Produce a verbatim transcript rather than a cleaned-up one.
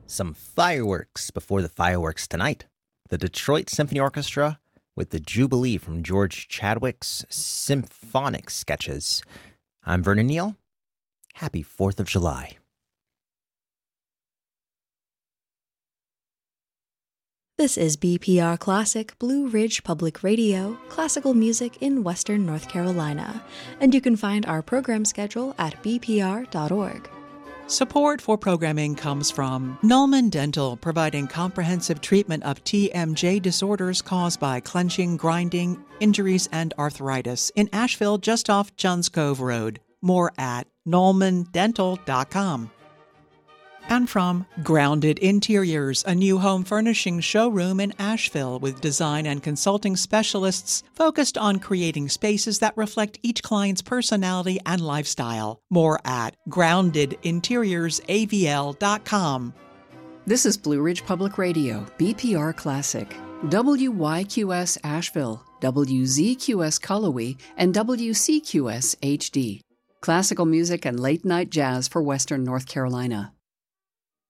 Some fireworks before the fireworks tonight. The Detroit Symphony Orchestra with the Jubilee from George Chadwick's Symphonic Sketches. I'm Vernon Neal. Happy fourth of July. This is B P R Classic, Blue Ridge Public Radio, classical music in Western North Carolina. And you can find our program schedule at b p r dot org. Support for programming comes from Nullman Dental, providing comprehensive treatment of T M J disorders caused by clenching, grinding, injuries, and arthritis in Asheville, just off Johns Cove Road. More at nullman dental dot com. And from Grounded Interiors, a new home furnishing showroom in Asheville with design and consulting specialists focused on creating spaces that reflect each client's personality and lifestyle. More at grounded interiors a v l dot com. This is Blue Ridge Public Radio, B P R Classic, W Y Q S Asheville, W Z Q S Cullowhee, and W C Q S H D. Classical music and late-night jazz for Western North Carolina.